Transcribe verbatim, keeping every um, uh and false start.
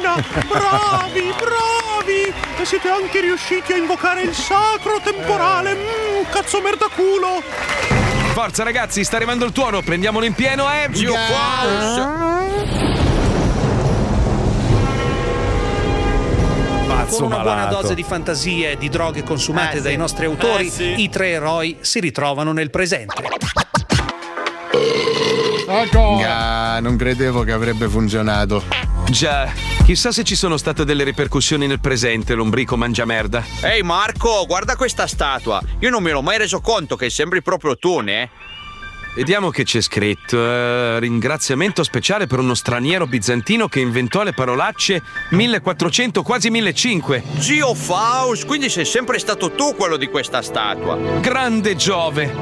magia! Bravi, bravi! E siete anche riusciti a invocare il sacro temporale! Mmm, cazzo merda culo! Forza ragazzi, sta arrivando il tuono, prendiamolo in pieno e... Con una buona dose di fantasie e di droghe consumate Eh, dai sì. nostri autori, Eh, sì. i tre eroi si ritrovano nel presente. Ah, non credevo che avrebbe funzionato. Già, chissà se ci sono state delle ripercussioni nel presente, lombrico mangiamerda. Ehi Marco, guarda questa statua. Io non mi ero mai reso conto che sembri proprio tu, ne? Vediamo che c'è scritto. eh, ringraziamento speciale per uno straniero bizantino che inventò le parolacce millequattrocento, quasi millecinquecento. Zio Faust, quindi sei sempre stato tu quello di questa statua. Grande Giove!